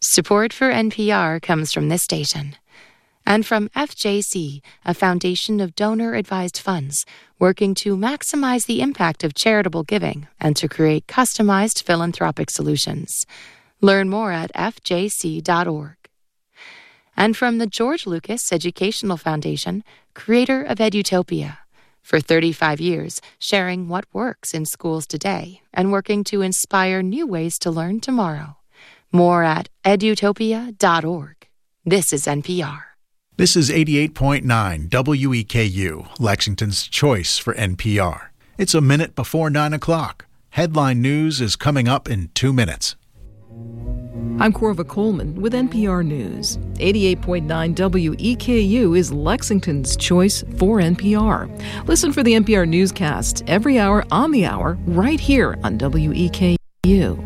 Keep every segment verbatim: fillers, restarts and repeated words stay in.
Support for N P R comes from this station. And from F J C, a foundation of donor-advised funds, working to maximize the impact of charitable giving and to create customized philanthropic solutions. Learn more at f j c dot org. And from the George Lucas Educational Foundation, creator of Edutopia. For thirty-five years, sharing what works in schools today and working to inspire new ways to learn tomorrow. More at edutopia dot org. This is N P R. This is eighty-eight point nine W E K U, Lexington's choice for N P R. It's a minute before nine o'clock. Headline news is coming up in two minutes. I'm Corva Coleman with N P R News. eighty-eight point nine W E K U is Lexington's choice for N P R. Listen for the N P R newscast every hour on the hour right here on W E K U.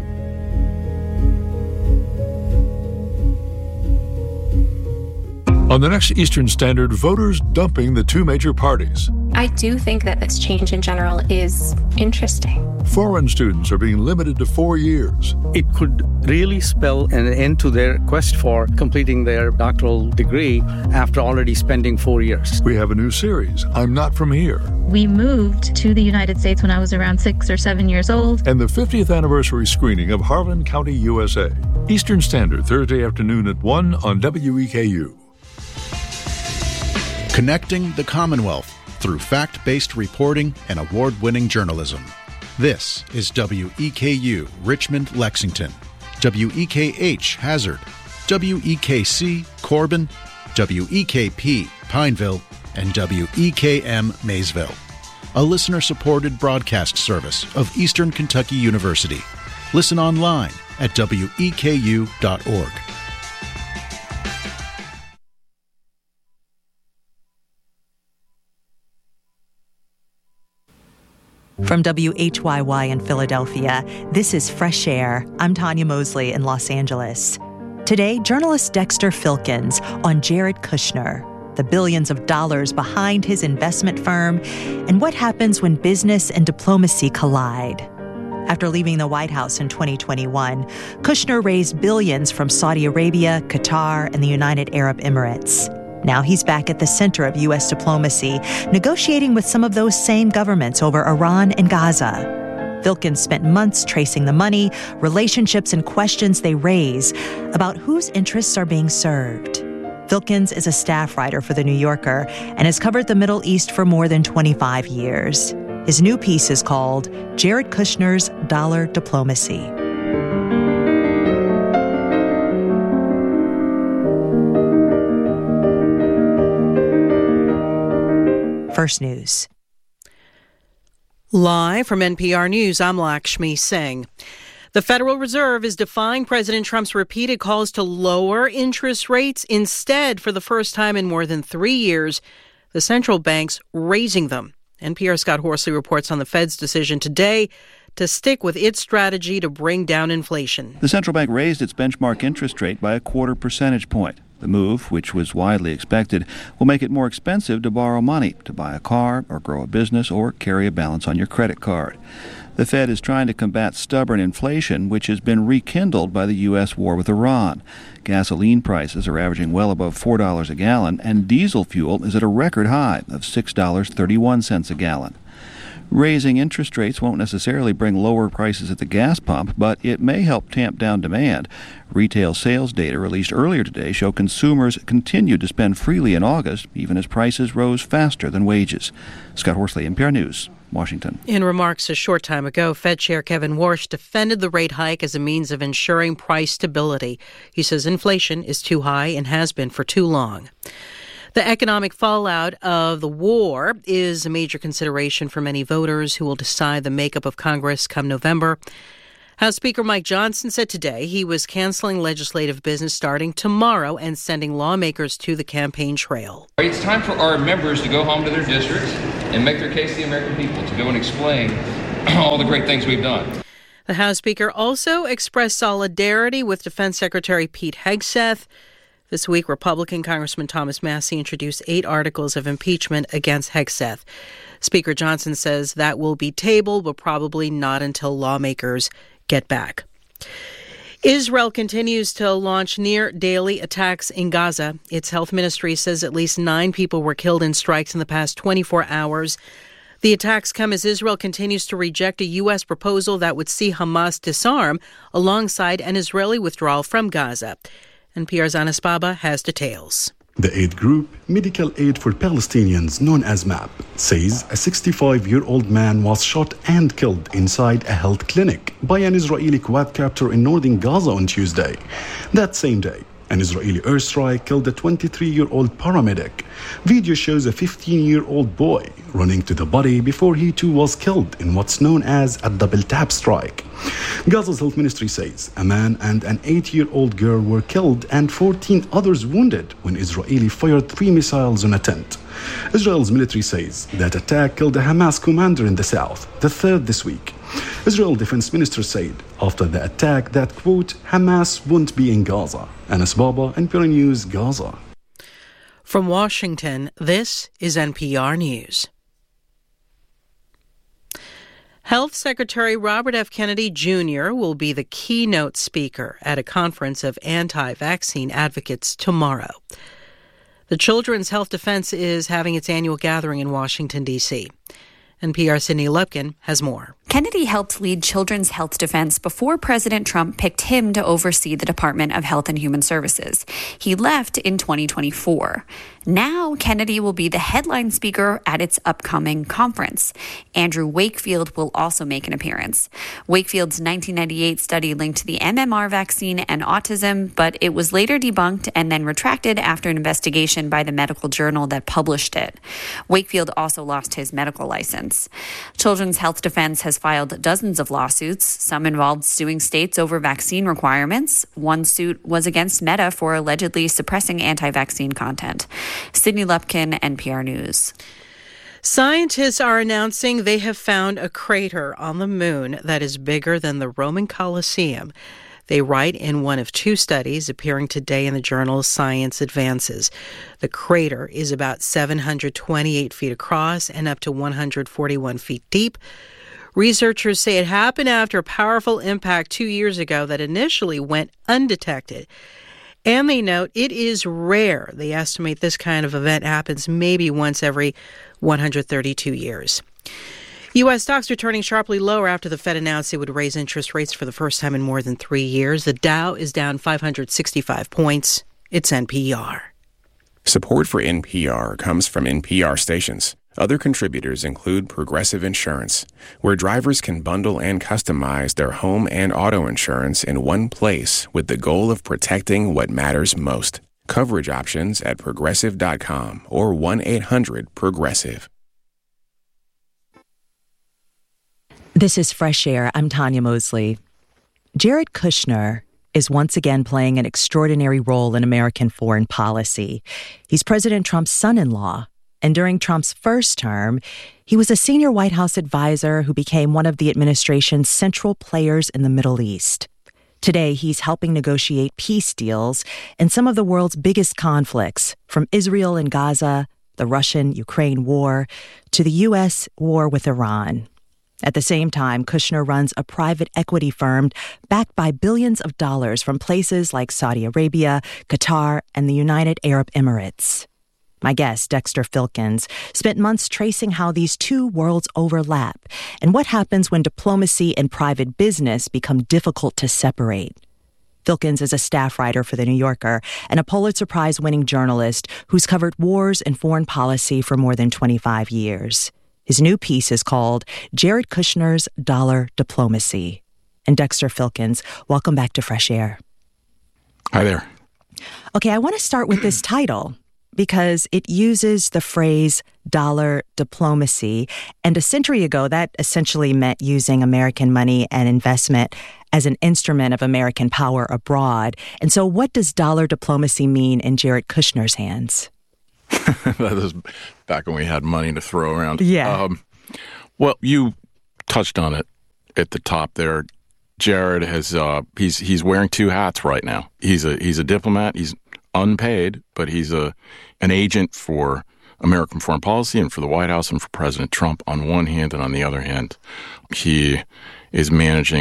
On the next Eastern Standard, voters dumping the two major parties. I do think that this change in general is interesting. Foreign students are being limited to four years. It could really spell an end to their quest for completing their doctoral degree after already spending four years. We have a new series, I'm Not From Here. We moved to the United States when I was around six or seven years old. And the fiftieth anniversary screening of Harlan County, U S A. Eastern Standard, Thursday afternoon at one on W E K U. Connecting the Commonwealth through fact-based reporting and award-winning journalism. This is W E K U Richmond, Lexington, W E K H Hazard, W E K C Corbin, W E K P Pineville, and W E K M Maysville. A listener-supported broadcast service of Eastern Kentucky University. Listen online at W E K U dot org. From W H Y Y in Philadelphia, this is Fresh Air. I'm Tanya Mosley in Los Angeles. Today, journalist Dexter Filkins on Jared Kushner, the billions of dollars behind his investment firm, and what happens when business and diplomacy collide. After leaving the White House in twenty twenty-one, Kushner raised billions from Saudi Arabia, Qatar, and the United Arab Emirates. Now he's back at the center of U S diplomacy, negotiating with some of those same governments over Iran and Gaza. Filkins spent months tracing the money, relationships, and questions they raise about whose interests are being served. Filkins is a staff writer for The New Yorker and has covered the Middle East for more than twenty-five years. His new piece is called Jared Kushner's Dollar Diplomacy. First News. Live from N P R News, I'm Lakshmi Singh. The Federal Reserve is defying President Trump's repeated calls to lower interest rates. Instead, for the first time in more than three years, the central bank's raising them. N P R's Scott Horsley reports on the Fed's decision today to stick with its strategy to bring down inflation. The central bank raised its benchmark interest rate by a quarter percentage point. The move, which was widely expected, will make it more expensive to borrow money, to buy a car or grow a business or carry a balance on your credit card. The Fed is trying to combat stubborn inflation, which has been rekindled by the U S war with Iran. Gasoline prices are averaging well above four dollars a gallon, and diesel fuel is at a record high of six dollars and thirty-one cents a gallon. Raising interest rates won't necessarily bring lower prices at the gas pump, but it may help tamp down demand. Retail sales data released earlier today show consumers continued to spend freely in August, even as prices rose faster than wages. Scott Horsley, N P R News, Washington. In remarks a short time ago, Fed Chair Kevin Warsh defended the rate hike as a means of ensuring price stability. He says inflation is too high and has been for too long. The economic fallout of the war is a major consideration for many voters who will decide the makeup of Congress come November. House Speaker Mike Johnson said today he was canceling legislative business starting tomorrow and sending lawmakers to the campaign trail. It's time for our members to go home to their districts and make their case to the American people, to go and explain all the great things we've done. The House Speaker also expressed solidarity with Defense Secretary Pete Hegseth. This week, Republican Congressman Thomas Massie introduced eight articles of impeachment against Hegseth. Speaker Johnson says that will be tabled, but probably not until lawmakers get back. Israel continues to launch near-daily attacks in Gaza. Its health ministry says at least nine people were killed in strikes in the past twenty-four hours. The attacks come as Israel continues to reject a U S proposal that would see Hamas disarm alongside an Israeli withdrawal from Gaza. N P R's Anas Baba has details. The aid group, Medical Aid for Palestinians, known as MAP, says a sixty-five-year-old man was shot and killed inside a health clinic by an Israeli quadcopter in northern Gaza on Tuesday. That same day, an Israeli airstrike killed a twenty-three-year-old paramedic. Video shows a fifteen-year-old boy running to the body before he too was killed in what's known as a double-tap strike. Gaza's health ministry says a man and an eight-year-old girl were killed and fourteen others wounded when Israeli fired three missiles on a tent. Israel's military says that attack killed a Hamas commander in the south, the third this week. Israel defense minister said after the attack that, quote, Hamas won't be in Gaza. Anas Baba, N P R News, Gaza. From Washington, this is N P R News. Health Secretary Robert F. Kennedy Junior will be the keynote speaker at a conference of anti-vaccine advocates tomorrow. The Children's Health Defense is having its annual gathering in Washington, D C N P R's Sydney Lupkin has more. Kennedy helped lead Children's Health Defense before President Trump picked him to oversee the Department of Health and Human Services. He left in twenty twenty-four. Now, Kennedy will be the headline speaker at its upcoming conference. Andrew Wakefield will also make an appearance. Wakefield's nineteen ninety-eight study linked the M M R vaccine and autism, but it was later debunked and then retracted after an investigation by the medical journal that published it. Wakefield also lost his medical license. Children's Health Defense has filed dozens of lawsuits. Some involved suing states over vaccine requirements. One suit was against Meta for allegedly suppressing anti-vaccine content. Sydney Lupkin, N P R News. Scientists are announcing they have found a crater on the moon that is bigger than the Roman Colosseum. They write in one of two studies appearing today in the journal Science Advances. The crater is about seven hundred twenty-eight feet across and up to one hundred forty-one feet deep. Researchers say it happened after a powerful impact two years ago that initially went undetected. And they note it is rare. They estimate this kind of event happens maybe once every one hundred thirty-two years. U S stocks returning sharply lower after the Fed announced it would raise interest rates for the first time in more than three years. The Dow is down five hundred sixty-five points. It's N P R. Support for N P R comes from N P R stations. Other contributors include Progressive Insurance, where drivers can bundle and customize their home and auto insurance in one place with the goal of protecting what matters most. Coverage options at progressive dot com or one eight hundred progressive. This is Fresh Air. I'm Tanya Mosley. Jared Kushner is once again playing an extraordinary role in American foreign policy. He's President Trump's son-in-law. And during Trump's first term, he was a senior White House advisor who became one of the administration's central players in the Middle East. Today, he's helping negotiate peace deals in some of the world's biggest conflicts, from Israel and Gaza, the Russian-Ukraine war, to the U S war with Iran. At the same time, Kushner runs a private equity firm backed by billions of dollars from places like Saudi Arabia, Qatar, and the United Arab Emirates. My guest, Dexter Filkins, spent months tracing how these two worlds overlap and what happens when diplomacy and private business become difficult to separate. Filkins is a staff writer for The New Yorker and a Pulitzer Prize-winning journalist who's covered wars and foreign policy for more than twenty-five years. His new piece is called Jared Kushner's Dollar Diplomacy. And Dexter Filkins, welcome back to Fresh Air. Hi there. Okay, I want to start with this title, because it uses the phrase dollar diplomacy. And a century ago, that essentially meant using American money and investment as an instrument of American power abroad. And so what does dollar diplomacy mean in Jared Kushner's hands? That is back when we had money to throw around. Yeah. Um, well, you touched on it at the top there. Jared has uh, he's he's wearing two hats right now. He's a he's a diplomat. He's unpaid, but he's a an agent for American foreign policy and for the White House and for President Trump on one hand, and on the other hand, he is managing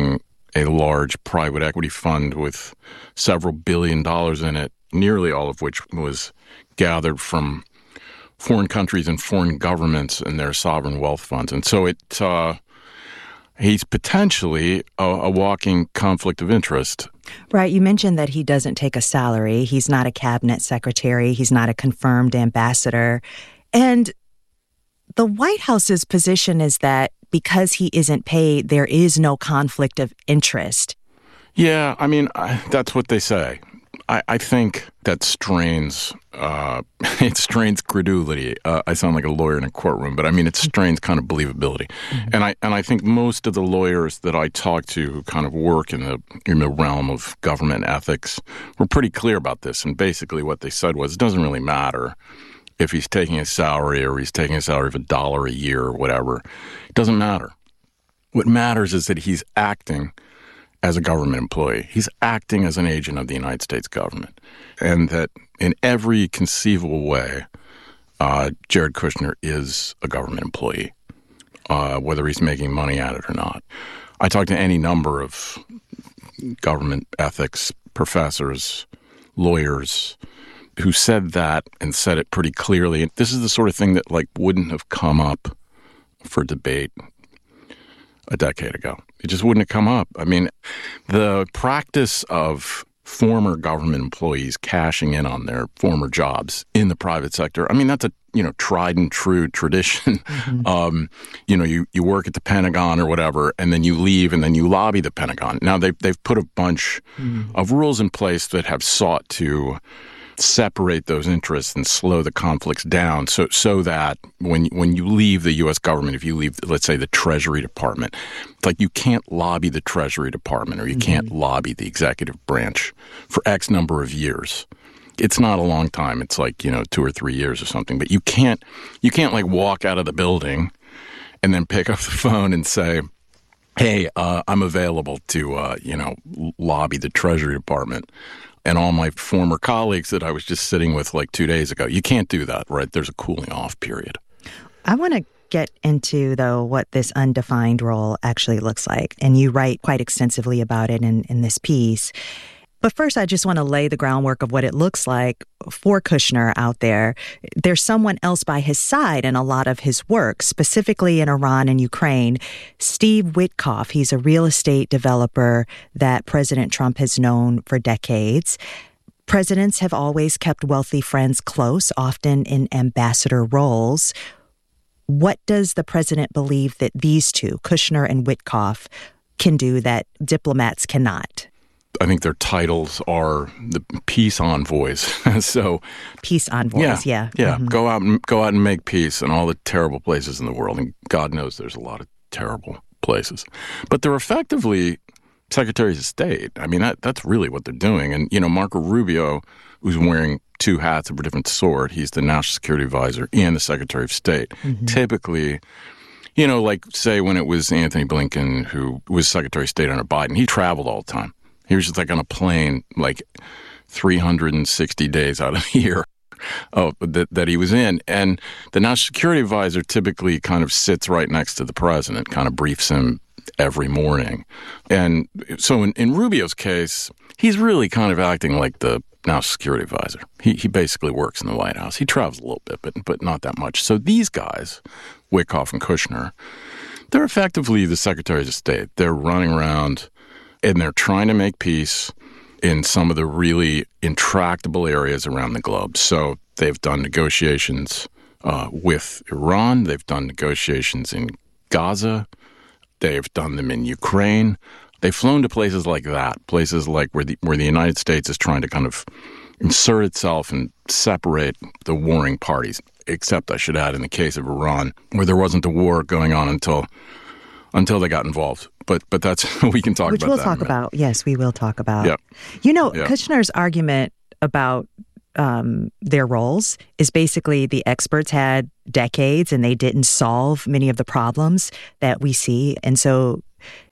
a large private equity fund with several billion dollars in it, nearly all of which was gathered from foreign countries and foreign governments and their sovereign wealth funds. And so it uh, he's potentially a, a walking conflict of interest. Right. You mentioned that he doesn't take a salary. He's not a cabinet secretary. He's not a confirmed ambassador. And the White House's position is that because he isn't paid, there is no conflict of interest. Yeah, I mean, I, that's what they say. I, I think that strains, uh, it strains credulity. Uh, I sound like a lawyer in a courtroom, but I mean, it strains kind of believability. Mm-hmm. And I and I think most of the lawyers that I talk to who kind of work in the in the realm of government ethics were pretty clear about this. And basically what they said was, it doesn't really matter if he's taking a salary or he's taking a salary of a dollar a year or whatever. It doesn't matter. What matters is that he's acting as a government employee. He's acting as an agent of the United States government. And that in every conceivable way, uh, Jared Kushner is a government employee, uh, whether he's making money at it or not. I talked to any number of government ethics professors, lawyers, who said that and said it pretty clearly. And this is the sort of thing that like wouldn't have come up for debate a decade ago. It just wouldn't have come up. I mean, the practice of former government employees cashing in on their former jobs in the private sector, I mean, that's a, you know, tried and true tradition. Mm-hmm. Um, you know, you, you work at the Pentagon or whatever, and then you leave and then you lobby the Pentagon. Now, they've, they've put a bunch mm-hmm. of rules in place that have sought to separate those interests and slow the conflicts down so so that when when you leave the U S government, if you leave, let's say, the Treasury Department, it's like you can't lobby the Treasury Department or you mm-hmm. can't lobby the executive branch for X number of years. It's not a long time. It's like, you know, two or three years or something. But you can't you can't like walk out of the building and then pick up the phone and say, hey, uh, I'm available to, uh, you know, lobby the Treasury Department and all my former colleagues that I was just sitting with like two days ago. You can't do that, right? There's a cooling off period. I want to get into, though, what this undefined role actually looks like. And you write quite extensively about it in, in this piece. But first, I just want to lay the groundwork of what it looks like for Kushner out there. There's someone else by his side in a lot of his work, specifically in Iran and Ukraine. Steve Witkoff, he's a real estate developer that President Trump has known for decades. Presidents have always kept wealthy friends close, often in ambassador roles. What does the president believe that these two, Kushner and Witkoff, can do that diplomats cannot? I think their titles are the peace envoys. so peace envoys, yeah, yeah, yeah. Mm-hmm. Go out and go out and make peace in all the terrible places in the world, and God knows there's a lot of terrible places. But they're effectively secretaries of state. I mean, that that's really what they're doing. And you know, Marco Rubio, who's wearing two hats of a different sort, he's the national security advisor and the secretary of state. Mm-hmm. Typically, you know, like say when it was Anthony Blinken who was secretary of state under Biden, he traveled all the time. He was just like on a plane, like three hundred sixty days out of the year oh, that, that he was in. And the national security advisor typically kind of sits right next to the president, kind of briefs him every morning. And so in, in Rubio's case, he's really kind of acting like the national security advisor. He he basically works in the White House. He travels a little bit, but but not that much. So these guys, Witkoff and Kushner, they're effectively the secretaries of state. They're running around and they're trying to make peace in some of the really intractable areas around the globe. So they've done negotiations uh, with Iran. They've done negotiations in Gaza. They've done them in Ukraine. They've flown to places like that, places like where the where the United States is trying to kind of insert itself and separate the warring parties, except, I should add, in the case of Iran, where there wasn't a war going on until until they got involved. But but that's, we can talk Which about we'll that. Which we'll talk about. Yes, we will talk about. Yeah. You know, yeah. Kushner's argument about um, their roles is basically the experts had decades and they didn't solve many of the problems that we see. And so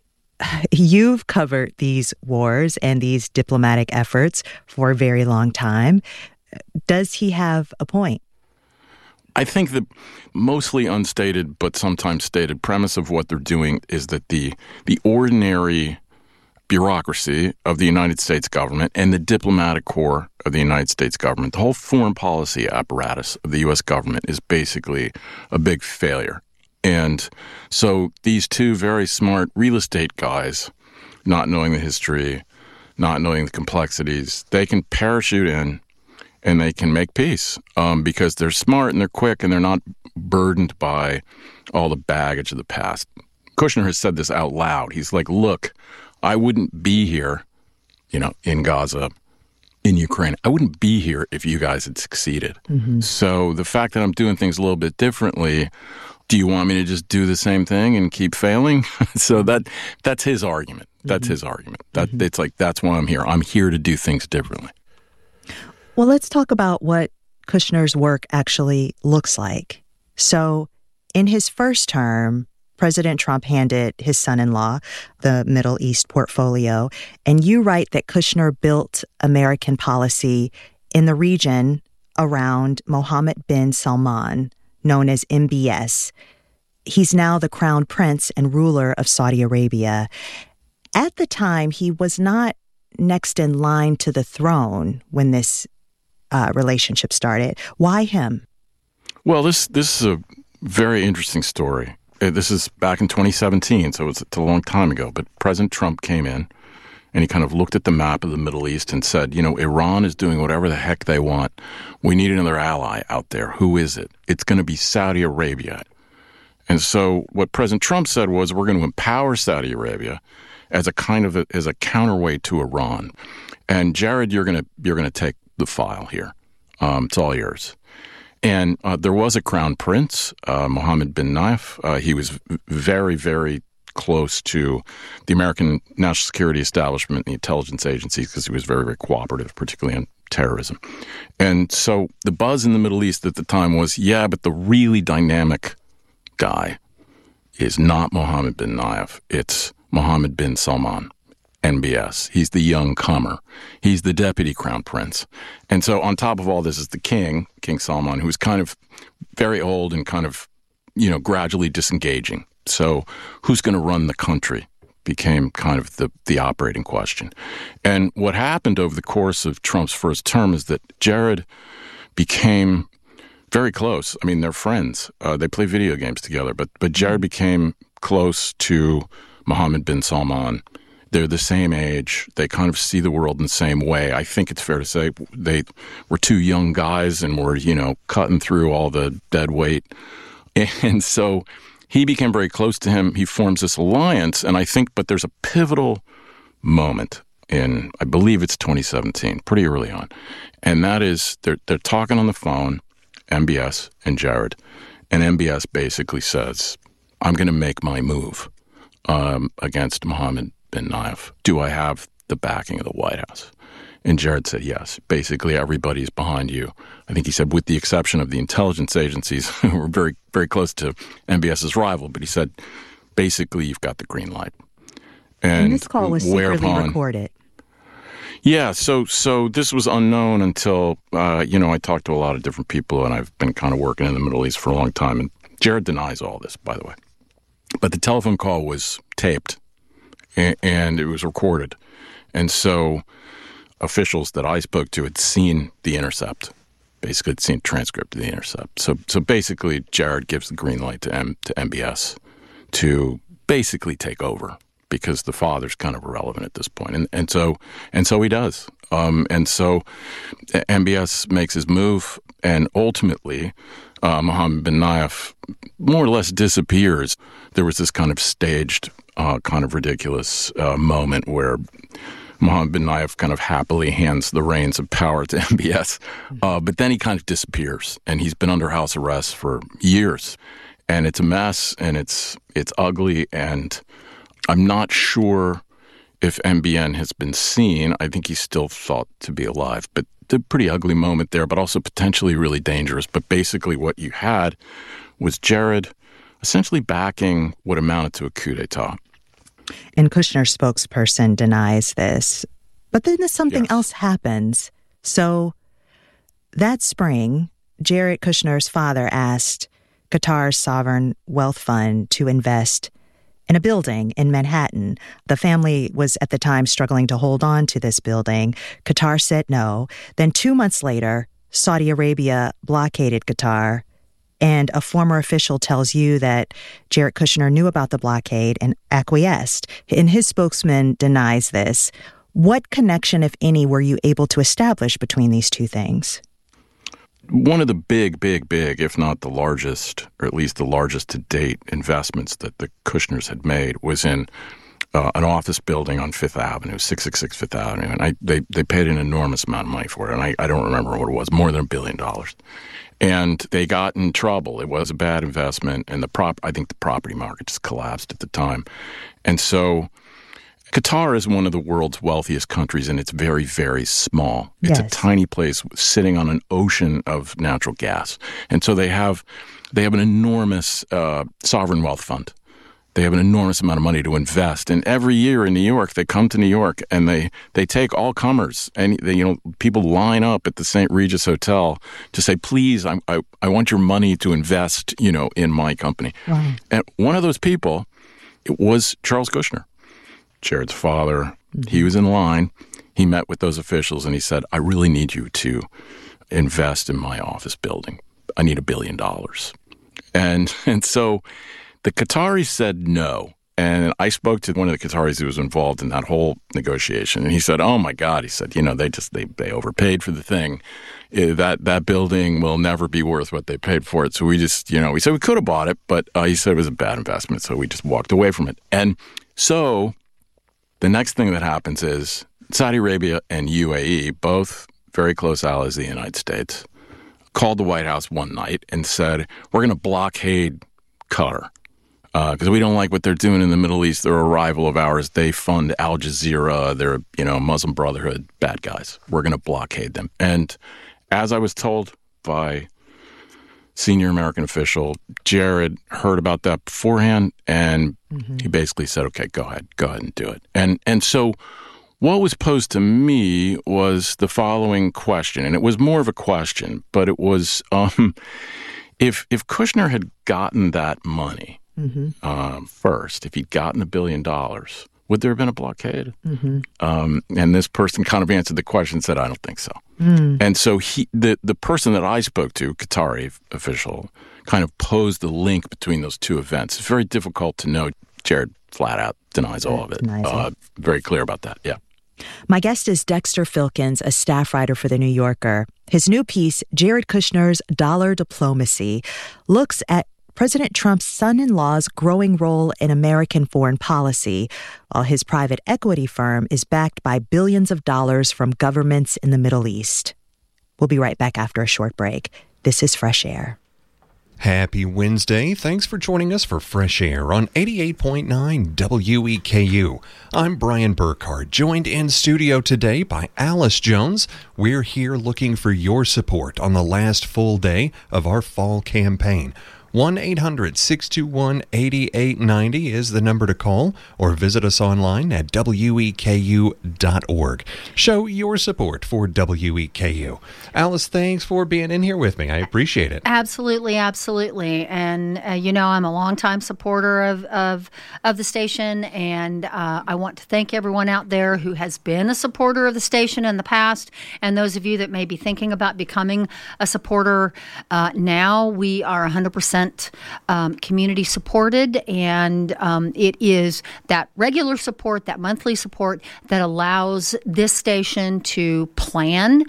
you've covered these wars and these diplomatic efforts for a very long time. Does he have a point? I think the mostly unstated but sometimes stated premise of what they're doing is that the the ordinary bureaucracy of the United States government and the diplomatic corps of the United States government. The whole foreign policy apparatus of the U S government is basically a big failure. And so these two very smart real estate guys, not knowing the history, not knowing the complexities, they can parachute in and they can make peace um, because they're smart and they're quick and they're not burdened by all the baggage of the past. Kushner has said this out loud. He's like, look, I wouldn't be here, you know, in Gaza, in Ukraine. I wouldn't be here if you guys had succeeded. Mm-hmm. So the fact that I'm doing things a little bit differently, do you want me to just do the same thing and keep failing? So that that's his argument. That's mm-hmm. his argument. That mm-hmm. It's like, that's why I'm here. I'm here to do things differently. Well, let's talk about what Kushner's work actually looks like. So in his first term, President Trump handed his son-in-law the Middle East portfolio, and you write that Kushner built American policy in the region around Mohammed bin Salman, known as M B S. He's now the crown prince and ruler of Saudi Arabia. At the time, he was not next in line to the throne when this uh, relationship started. Why him? Well, this this is a very interesting story. This is back in twenty seventeen, so it's a long time ago. But President Trump came in and he kind of looked at the map of the Middle East and said, you know, Iran is doing whatever the heck they want. We need another ally out there. Who is it? It's going to be Saudi Arabia. And so what President Trump said was, we're going to empower Saudi Arabia as a kind of a, as a counterweight to Iran. And Jared, you're going to you're going to take the file here. Um, it's all yours. And uh, there was a crown prince, uh, Mohammed bin Nayef. Uh, he was very, very close to the American national security establishment and the intelligence agencies because he was very, very cooperative, particularly on terrorism. And so the buzz in the Middle East at the time was, yeah, but the really dynamic guy is not Mohammed bin Nayef. It's Mohammed bin Salman, M B S. He's the young comer. He's the deputy crown prince. And so on top of all this is the king, King Salman, who's kind of very old and kind of, you know, gradually disengaging. So who's going to run the country became kind of the, the operating question. And what happened over the course of Trump's first term is that Jared became very close. I mean, they're friends. Uh, they play video games together. But, but Jared became close to Mohammed bin Salman. They're the same age. They kind of see the world in the same way. I think it's fair to say they were two young guys and were, you know, cutting through all the dead weight. And so he became very close to him. He forms this alliance. And I think, but there's a pivotal moment in, I believe it's twenty seventeen, pretty early on. And that is they're, they're talking on the phone, M B S and Jared. And M B S basically says, I'm going to make my move um, against Mohammed bin Nayef. Do I have the backing of the White House? And Jared said, yes. Basically, everybody's behind you. I think he said, with the exception of the intelligence agencies, who were very, very close to MBS's rival. But he said, basically, you've got the green light. And, and this call was secretly recorded. Yeah, so so this was unknown until, uh, you know, I talked to a lot of different people, and I've been kind of working in the Middle East for a long time. And Jared denies all this, by the way. But the telephone call was taped. And it was recorded. And so officials that I spoke to had seen the intercept, basically had seen a transcript of the intercept. So so basically, Jared gives the green light to M to M B S to basically take over because the father's kind of irrelevant at this point. And and so and so he does. Um, and so M B S makes his move, and ultimately uh, Mohammed bin Nayef more or less disappears. There was this kind of staged Uh, kind of ridiculous uh, moment where Mohammed bin Nayef kind of happily hands the reins of power to M B S. Uh, but then he kind of disappears, and he's been under house arrest for years. And it's a mess, and it's it's ugly, and I'm not sure if M B N has been seen. I think he's still thought to be alive. But a pretty ugly moment there, but also potentially really dangerous. But basically what you had was Jared essentially backing what amounted to a coup d'etat. And Kushner's spokesperson denies this. But then something yes. else happens. So that spring, Jared Kushner's father asked Qatar's sovereign wealth fund to invest in a building in Manhattan. The family was at the time struggling to hold on to this building. Qatar said no. Then two months later, Saudi Arabia blockaded Qatar. And a former official tells you that Jared Kushner knew about the blockade and acquiesced. And his spokesman denies this. What connection, if any, were you able to establish between these two things? One of the big, big, big, if not the largest, or at least the largest to date investments that the Kushners had made was in uh, an office building on Fifth Avenue, six six six Fifth Avenue. And I, they, they paid an enormous amount of money for it. And I, I don't remember what it was, more than a billion dollars. And they got in trouble. It was a bad investment. And the prop, I think the property market just collapsed at the time. And so Qatar is one of the world's wealthiest countries, and it's very, very small. It's yes. a tiny place sitting on an ocean of natural gas. And so they have they have an enormous uh, sovereign wealth fund. They have an enormous amount of money to invest. And every year in New York, they come to New York, and they, they take all comers. And they, you know, people line up at the Saint Regis Hotel to say, please, I, I, I want your money to invest, you know, in my company. Wow. And one of those people it was Charles Kushner. Jared's father, mm-hmm. he was in line. He met with those officials and he said, I really need you to invest in my office building. I need a billion dollars. And and so the Qataris said no. And I spoke to one of the Qataris who was involved in that whole negotiation. And he said, oh, my God. He said, you know, they just they, they overpaid for the thing. That that building will never be worth what they paid for it. So we just, you know, we said we could have bought it, but uh, he said it was a bad investment. So we just walked away from it. And so the next thing that happens is Saudi Arabia and U A E, both very close allies of the United States, called the White House one night and said, we're going to blockade Qatar because uh, we don't like what they're doing in the Middle East. They're a rival of ours. They fund Al Jazeera. They're, you know, Muslim Brotherhood bad guys. We're going to blockade them. And as I was told by senior American official, Jared heard about that beforehand, and mm-hmm. he basically said, okay, go ahead, go ahead and do it. And and so what was posed to me was the following question, and it was more of a question, but it was, um, if if Kushner had gotten that money mm-hmm. um, first, if he'd gotten a billion dollars, would there have been a blockade? Mm-hmm. Um, and this person kind of answered the question and said, I don't think so. Mm. And so he, the, the person that I spoke to, Qatari official, kind of posed the link between those two events. It's very difficult to know. Jared flat out denies all of it. Uh, very clear about that, yeah. My guest is Dexter Filkins, a staff writer for The New Yorker. His new piece, Jared Kushner's Dollar Diplomacy, looks at President Trump's son-in-law's growing role in American foreign policy, while his private equity firm is backed by billions of dollars from governments in the Middle East. We'll be right back after a short break. This is Fresh Air. Happy Wednesday. Thanks for joining us for Fresh Air on eighty-eight point nine W E K U. I'm Brian Burkhardt, joined in studio today by Alice Jones. We're here looking for your support on the last full day of our fall campaign. one eight hundred six two one eight eight nine zero is the number to call, or visit us online at W E K U dot org. Show your support for W E K U. Alice, thanks for being in here with me. I appreciate it. Absolutely, absolutely. And, uh, you know, I'm a longtime supporter of, of, of the station, and uh, I want to thank everyone out there who has been a supporter of the station in the past, and those of you that may be thinking about becoming a supporter uh, now. We are one hundred percent Um, community supported, and um, it is that regular support, that monthly support that allows this station to plan,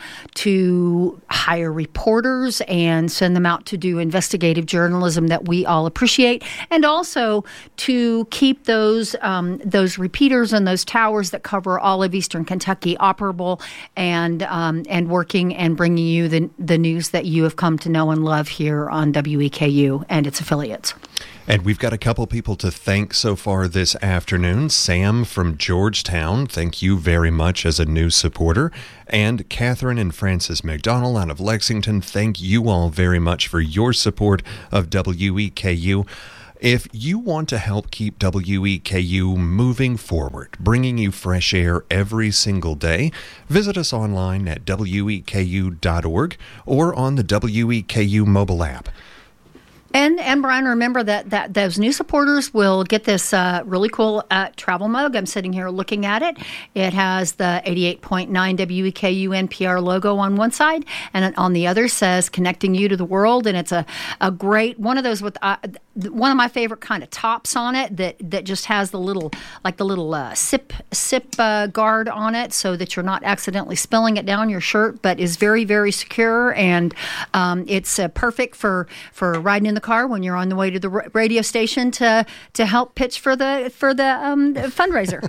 to hire reporters and send them out to do investigative journalism that we all appreciate, and also to keep those um, those repeaters and those towers that cover all of Eastern Kentucky operable and um, and working and bringing you the the news that you have come to know and love here on W E K U and its affiliates. And we've got a couple people to thank so far this afternoon. Sam from Georgetown, thank you very much as a new supporter. And Catherine and Francis McDonald out of Lexington, thank you all very much for your support of W E K U. If you want to help keep W E K U moving forward, bringing you fresh air every single day, visit us online at W E K U dot org or on the W E K U mobile app. And and Brian, remember that, that those new supporters will get this uh, really cool uh, travel mug. I'm sitting here looking at it. It has the eighty-eight point nine W E K U N P R logo on one side, and on the other says "Connecting You to the World." And it's a, a great one of those with uh, one of my favorite kind of tops on it that that just has the little like the little uh, sip sip uh, guard on it, so that you're not accidentally spilling it down your shirt, but is very very secure, and um, it's uh, perfect for for riding in the car when you're on the way to the radio station to to help pitch for the for the um, fundraiser.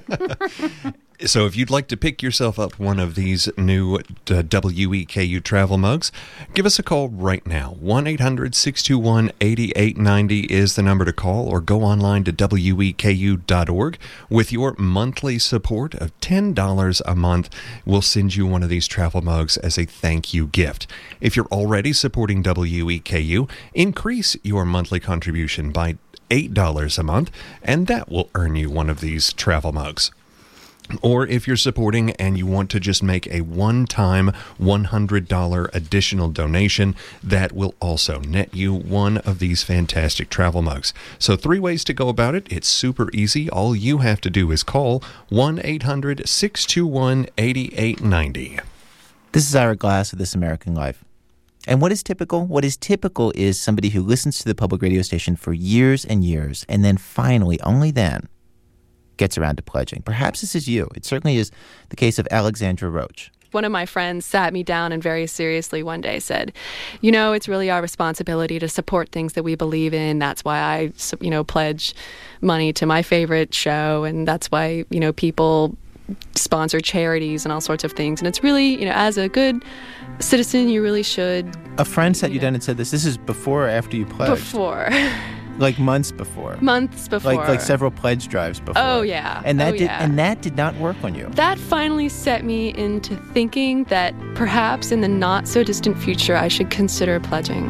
So if you'd like to pick yourself up one of these new uh, W E K U travel mugs, give us a call right now. one eight hundred six two one eight eight nine zero is the number to call, or go online to W E K U dot org. With your monthly support of ten dollars a month, we'll send you one of these travel mugs as a thank you gift. If you're already supporting W E K U, increase your monthly contribution by eight dollars a month, and that will earn you one of these travel mugs. Or if you're supporting and you want to just make a one-time one hundred dollars additional donation, that will also net you one of these fantastic travel mugs. So three ways to go about it. It's super easy. All you have to do is call one eight hundred six two one eight eight nine zero. This is Ira Glass of This American Life. And what is typical? What is typical is somebody who listens to the public radio station for years and years, and then finally, only then, gets around to pledging. Perhaps this is you. It certainly is the case of Alexandra Roach. One of my friends sat me down and very seriously one day said, you know, it's really our responsibility to support things that we believe in. That's why I, you know, pledge money to my favorite show. And that's why, you know, people sponsor charities and all sorts of things. And it's really, you know, as a good citizen, you really should. A friend sat you down and said this. This is before or after you pledged? Before. Like months before. Months before. Like like several pledge drives before. Oh yeah. And that oh, did yeah. and that did not work on you. That finally set me into thinking that perhaps in the not so distant future I should consider pledging.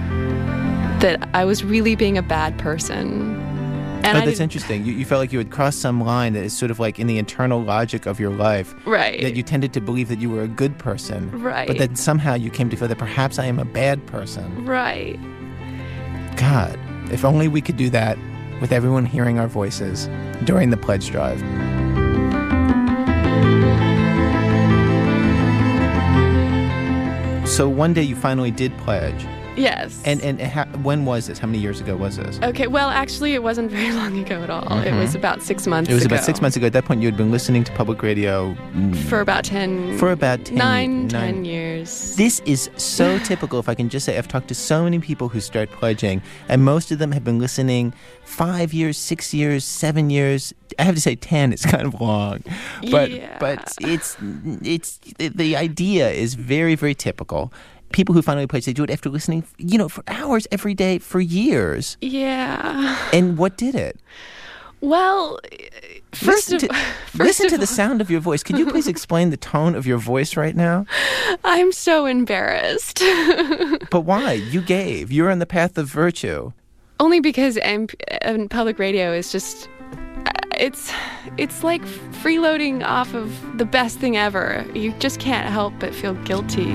That I was really being a bad person. And oh, I that's interesting. You, you felt like you had crossed some line that is sort of like in the internal logic of your life. Right. That you tended to believe that you were a good person. Right. But then somehow you came to feel that perhaps I am a bad person. Right. God. If only we could do that with everyone hearing our voices during the pledge drive. So one day you finally did pledge. Yes. And and ha- when was this? How many years ago was this? Okay, well, actually, it wasn't very long ago at all. Mm-hmm. It was about six months ago. It was ago. about six months ago. At that point, you had been listening to public radio... For about ten... For about ten... Nine, nine ten years. This is so typical, if I can just say. I've talked to so many people who start pledging, and most of them have been listening five years, six years, seven years. I have to say ten is kind of long. But, yeah. but it's, it's the, the idea is very, very typical. People who finally pledge, they do it after listening, you know, for hours every day for years. Yeah. And what did it? Well, first listen of, to, first listen of to the all, sound of your voice. Can you please explain the tone of your voice right now? I'm so embarrassed. But why? You gave. You're on the path of virtue. Only because M- M- public radio is just... It's it's like freeloading off of the best thing ever. You just can't help but feel guilty.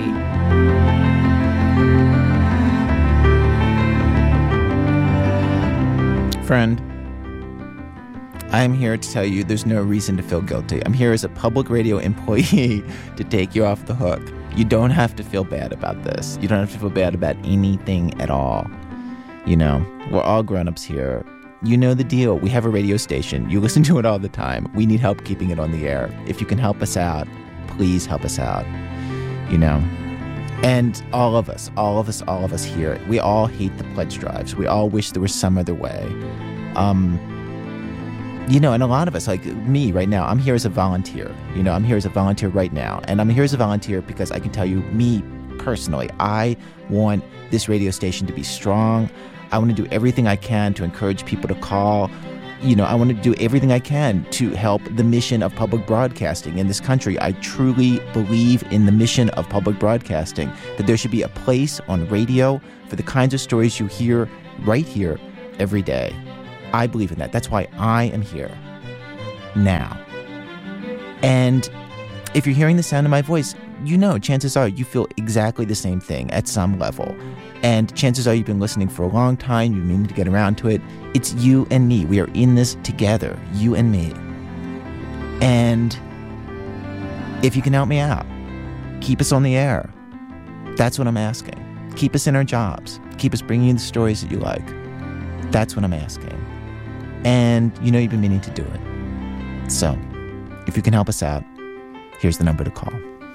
Friend, I'm here to tell you there's no reason to feel guilty. I'm here as a public radio employee to take you off the hook. You don't have to feel bad about this. You don't have to feel bad about anything at all. You know, we're all grown-ups here. You know the deal. We have a radio station. You listen to it all the time. We need help keeping it on the air. If you can help us out, please help us out. You know? And all of us, all of us, all of us here, we all hate the pledge drives. We all wish there was some other way. Um, you know, and a lot of us, like me right now, I'm here as a volunteer. You know, I'm here as a volunteer right now. And I'm here as a volunteer because I can tell you, me personally, I want this radio station to be strong. I want to do everything I can to encourage people to call. You know, I want to do everything I can to help the mission of public broadcasting in this country. I truly believe in the mission of public broadcasting, that there should be a place on radio for the kinds of stories you hear right here every day. I believe in that. That's why I am here now. And if you're hearing the sound of my voice, you know, chances are you feel exactly the same thing at some level. And chances are you've been listening for a long time, you've been meaning to get around to it. It's you and me. We are in this together, you and me. And if you can help me out, keep us on the air. That's what I'm asking. Keep us in our jobs. Keep us bringing you the stories that you like. That's what I'm asking. And you know you've been meaning to do it. So, if you can help us out, here's the number to call.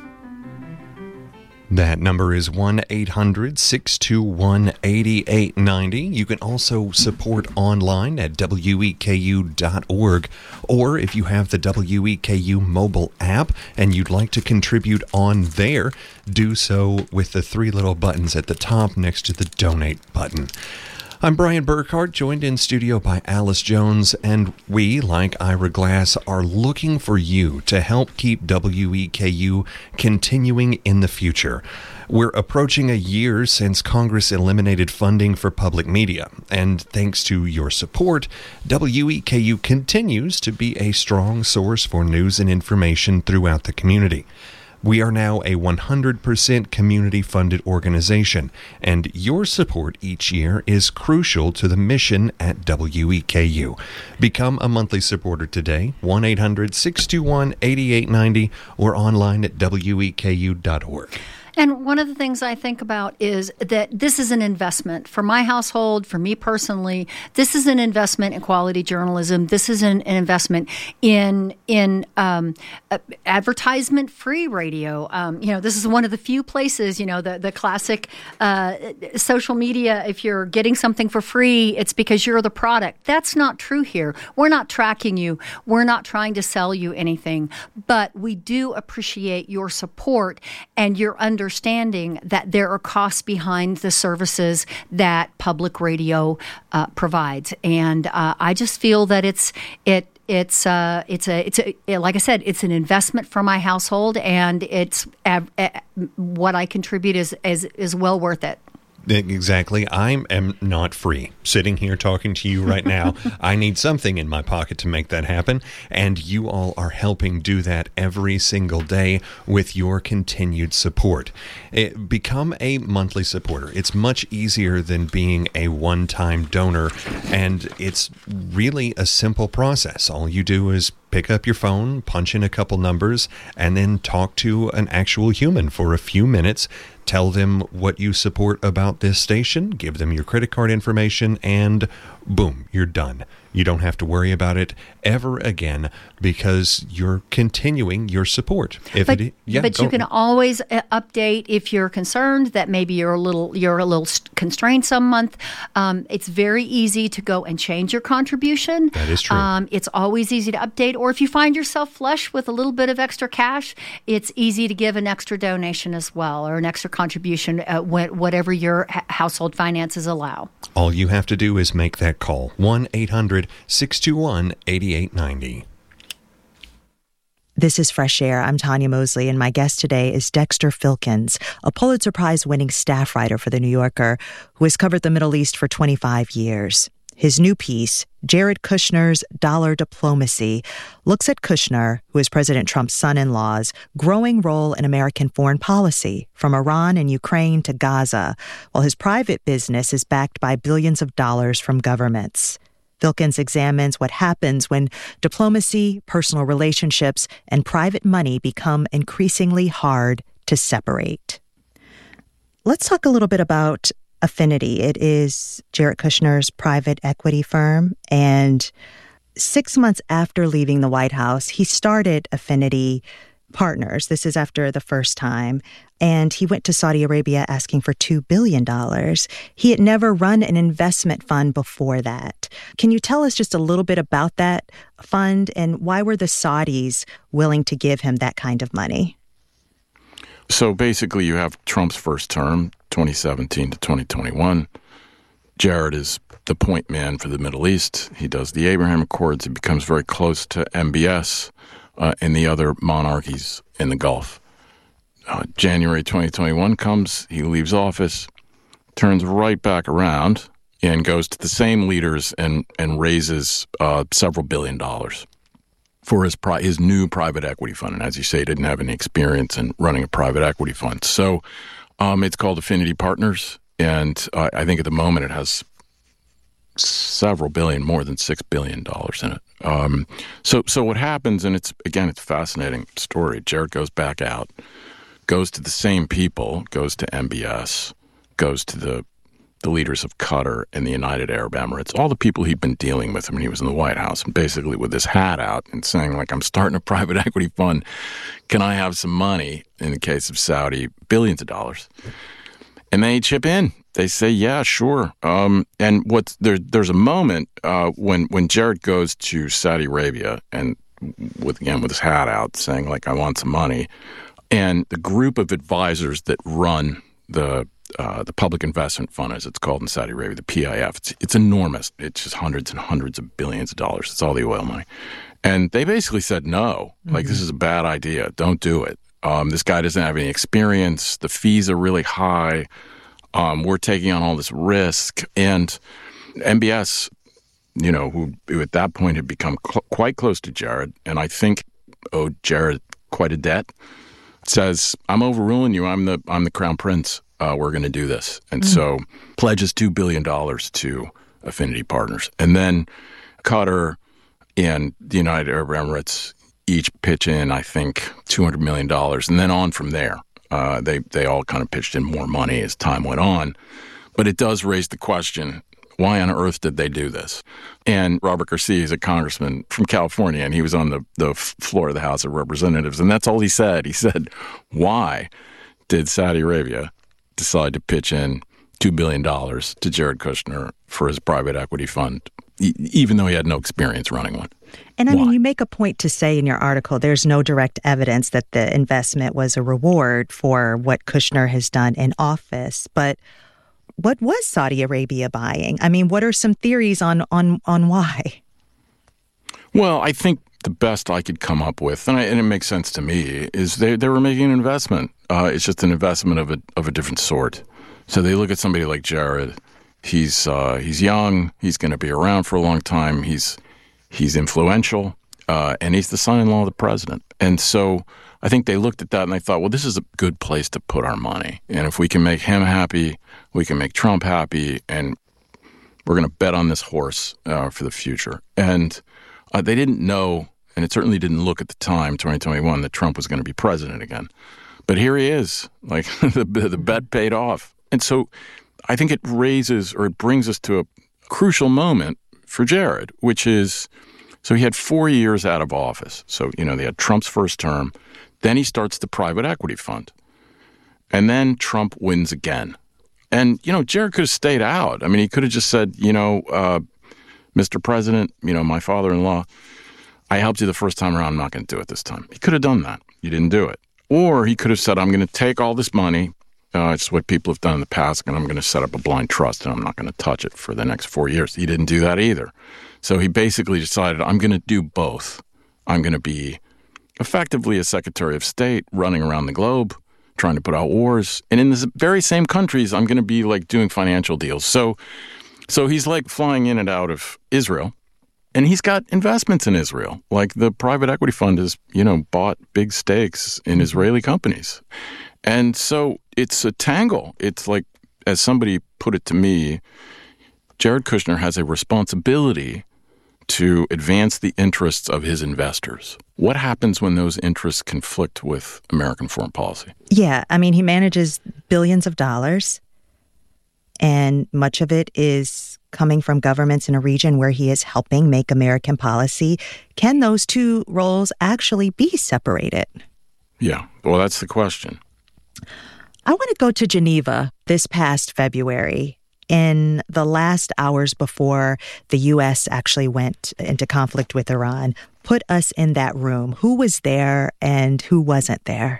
That number is one eight hundred six two one eight eight nine zero. You can also support online at W E K U dot org. Or if you have the W E K U mobile app and you'd like to contribute on there, do so with the three little buttons at the top next to the donate button. I'm Brian Burkhart, joined in studio by Alice Jones, and we, like Ira Glass, are looking for you to help keep W E K U continuing in the future. We're approaching a year since Congress eliminated funding for public media, and thanks to your support, W E K U continues to be a strong source for news and information throughout the community. We are now a one hundred percent community-funded organization, and your support each year is crucial to the mission at W E K U. Become a monthly supporter today, one eight hundred six two one eight eight nine zero, or online at W E K U dot org. And one of the things I think about is that this is an investment for my household, for me personally. This is an investment in quality journalism. This is an, an investment in in um, uh, advertisement-free radio. Um, you know, this is one of the few places, you know, the, the classic uh, social media, if you're getting something for free, it's because you're the product. That's not true here. We're not tracking you. We're not trying to sell you anything. But we do appreciate your support and your understanding understanding that there are costs behind the services that public radio uh, provides, and uh, I just feel that it's it it's uh, it's a it's a like I said, it's an investment for my household, and it's uh, uh, what I contribute is is is well worth it. Exactly. I am not free. Sitting here talking to you right now, I need something in my pocket to make that happen, and you all are helping do that every single day with your continued support. It, become a monthly supporter. It's much easier than being a one-time donor, and it's really a simple process. All you do is pick up your phone, punch in a couple numbers, and then talk to an actual human for a few minutes. Tell them what you support about this station, give them your credit card information, and boom, you're done. You don't have to worry about it ever again because you're continuing your support. If but it, yeah, but you can always uh, update if you're concerned that maybe you're a little you're a little constrained some month. Um, it's very easy to go and change your contribution. That is true. Um, it's always easy to update. Or if you find yourself flush with a little bit of extra cash, it's easy to give an extra donation as well, or an extra contribution, uh, whatever your ha- household finances allow. All you have to do is make that call. one eight hundred six two one eight eight nine zero. This is Fresh Air. I'm Tanya Mosley, and my guest today is Dexter Filkins, a Pulitzer Prize-winning staff writer for The New Yorker who has covered the Middle East for twenty-five years. His new piece, Jared Kushner's Dollar Diplomacy, looks at Kushner, who is President Trump's son-in-law's, growing role in American foreign policy, from Iran and Ukraine to Gaza, while his private business is backed by billions of dollars from governments. Filkins examines what happens when diplomacy, personal relationships, and private money become increasingly hard to separate. Let's talk a little bit about Affinity. It is Jared Kushner's private equity firm, and six months after leaving the White House, he started Affinity Partners. This is after the first time, and he went to Saudi Arabia asking for two billion dollars. He had never run an investment fund before that. Can you tell us just a little bit about that fund, and why were the Saudis willing to give him that kind of money? So basically, you have Trump's first term, twenty seventeen to twenty twenty-one. Jared is the point man for the Middle East. He does the Abraham Accords. He becomes very close to M B S uh, and the other monarchies in the Gulf. Uh, January twenty twenty-one comes, he leaves office, turns right back around, and goes to the same leaders and, and raises uh, several billion dollars. for his pri- his new private equity fund. And as you say, he didn't have any experience in running a private equity fund. So um, it's called Affinity Partners. And uh, I think at the moment it has several billion, more than six billion dollars in it. Um, so so what happens, and it's, again, it's a fascinating story. Jared goes back out, goes to the same people, goes to M B S, goes to the the leaders of Qatar and the United Arab Emirates, all the people he'd been dealing with when he was in the White House, and basically with his hat out and saying, like, I'm starting a private equity fund. Can I have some money? In the case of Saudi, billions of dollars. And they chip in. They say, yeah, sure. Um, and what's there, there's a moment uh, when when Jared goes to Saudi Arabia and with again with his hat out saying, like, I want some money. And the group of advisors that run the Uh, the Public Investment Fund, as it's called in Saudi Arabia, the P I F. It's, it's enormous. It's just hundreds and hundreds of billions of dollars. It's all the oil money. And they basically said, no, mm-hmm. like, this is a bad idea. Don't do it. Um, this guy doesn't have any experience. The fees are really high. Um, we're taking on all this risk. And M B S, you know, who, who at that point had become cl- quite close to Jared, and I think owed Jared quite a debt, says, I'm overruling you. I'm the I'm the crown prince. Uh, we're going to do this. And mm. so pledges two billion dollars to Affinity Partners. And then Qatar and the United Arab Emirates each pitch in, I think, two hundred million dollars. And then on from there, uh, they, they all kind of pitched in more money as time went on. But it does raise the question, why on earth did they do this? And Robert Garcia is a congressman from California, and he was on the, the floor of the House of Representatives. And that's all he said. He said, why did Saudi Arabia decide to pitch in two billion dollars to Jared Kushner for his private equity fund, e- even though he had no experience running one? And I Why? mean, you make a point to say in your article, there's no direct evidence that the investment was a reward for what Kushner has done in office. But what was Saudi Arabia buying? I mean, what are some theories on on, on why? Well, I think the best I could come up with, and, I, and it makes sense to me, is they, they were making an investment. Uh, it's just an investment of a of a different sort. So they look at somebody like Jared. He's uh, he's young. He's going to be around for a long time. He's he's influential, uh, and he's the son-in-law of the president. And so I think they looked at that and they thought, well, this is a good place to put our money. And if we can make him happy, we can make Trump happy, and we're going to bet on this horse uh, for the future. And uh, they didn't know, and it certainly didn't look at the time, twenty twenty-one, that Trump was going to be president again. But here he is. Like, the, the bet paid off. And so I think it raises, or it brings us to a crucial moment for Jared, which is, so he had four years out of office. So, you know, they had Trump's first term. Then he starts the private equity fund. And then Trump wins again. And, you know, Jared could have stayed out. I mean, he could have just said, you know, uh, Mister President, you know, my father-in-law, I helped you the first time around. I'm not going to do it this time. He could have done that. He didn't do it. Or he could have said, I'm going to take all this money. Uh, it's what people have done in the past, and I'm going to set up a blind trust, and I'm not going to touch it for the next four years. He didn't do that either. So he basically decided, I'm going to do both. I'm going to be effectively a Secretary of State running around the globe, trying to put out wars. And in the very same countries, I'm going to be like doing financial deals. So, so he's like flying in and out of Israel. And he's got investments in Israel. Like the private equity fund has, you know, bought big stakes in Israeli companies. And so it's a tangle. It's like, as somebody put it to me, Jared Kushner has a responsibility to advance the interests of his investors. What happens when those interests conflict with American foreign policy? Yeah, I mean, he manages billions of dollars, and much of it is coming from governments in a region where he is helping make American policy. Can those two roles actually be separated? Yeah, well, that's the question. I want to go to Geneva this past February. In the last hours before the U S actually went into conflict with Iran, put us in that room. Who was there and who wasn't there?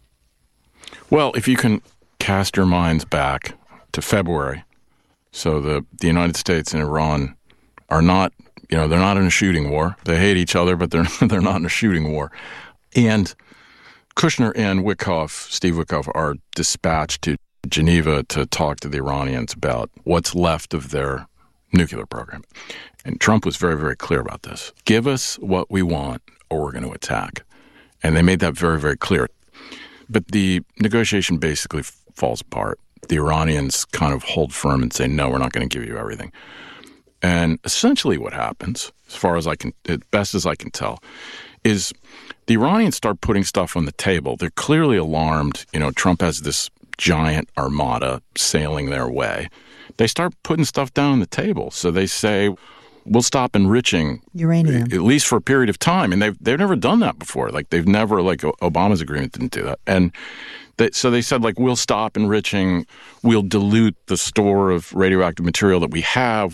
Well, if you can cast your minds back to February, so the, the United States and Iran are not, you know, they're not in a shooting war. They hate each other, but they're they're not in a shooting war. And Kushner and Witkoff, Steve Witkoff, are dispatched to Geneva to talk to the Iranians about what's left of their nuclear program. And Trump was very, very clear about this. Give us what we want. or we're going to attack. And they made that very, very clear. But the negotiation basically f- falls apart. The Iranians kind of hold firm and say, no, we're not going to give you everything. And essentially what happens, as far as I can, as best as I can tell, is the Iranians start putting stuff on the table. They're clearly alarmed. You know, Trump has this giant armada sailing their way. They start putting stuff down on the table. So they say, we'll stop enriching uranium, at least for a period of time. And they've, they've never done that before. Like, they've never, like, Obama's agreement didn't do that. And they, so they said, like, we'll stop enriching. We'll dilute the store of radioactive material that we have.